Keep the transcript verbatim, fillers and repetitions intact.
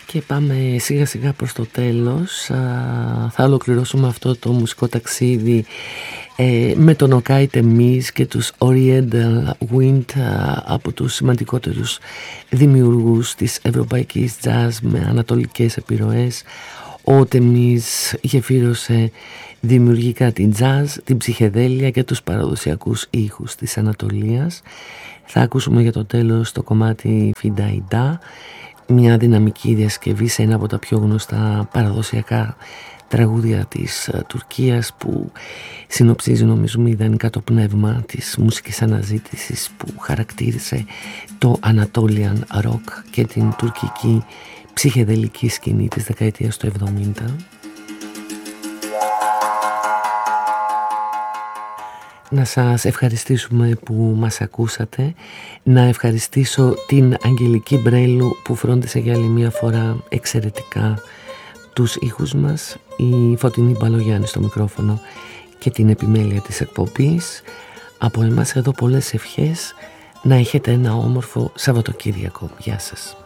Και πάμε σιγά σιγά προς το τέλος. Θα ολοκληρώσουμε αυτό το μουσικό ταξίδι ε, με τον Οκάι Τεμίζ και τους Oriental Wind, από τους σημαντικότερους δημιουργούς της ευρωπαϊκής jazz με ανατολικές επιρροές. Ο Τεμίζ γεφύρωσε δημιουργικά την jazz, την ψυχεδέλεια και τους παραδοσιακούς ήχους της Ανατολίας. Θα ακούσουμε για το τέλος το κομμάτι Φινταϊντά, μια δυναμική διασκευή σε ένα από τα πιο γνωστά παραδοσιακά τραγούδια της Τουρκίας, που συνοψίζει νομίζουμε ιδανικά το πνεύμα της μουσικής αναζήτησης που χαρακτήρισε το Anatolian Rock και την τουρκική ψυχεδελική σκηνή της δεκαετίας του εβδομήντα. Να σας ευχαριστήσουμε που μας ακούσατε. Να ευχαριστήσω την Αγγελική Μπρέλου που φρόντισε για άλλη μια φορά εξαιρετικά τους ήχους μας, η Φωτεινή Μπαλογιάννη στο μικρόφωνο και την επιμέλεια της εκπομπής. Από εμάς εδώ πολλές ευχές. Να έχετε ένα όμορφο Σαββατοκύριακο. Γεια σας.